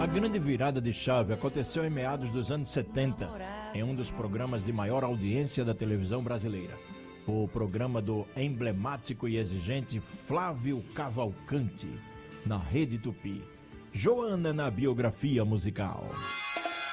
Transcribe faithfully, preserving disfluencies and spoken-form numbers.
A grande virada de chave aconteceu em meados dos anos setenta, em um dos programas de maior audiência da televisão brasileira, o programa do emblemático e exigente Flávio Cavalcante, na Rede Tupi. Joana na biografia musical.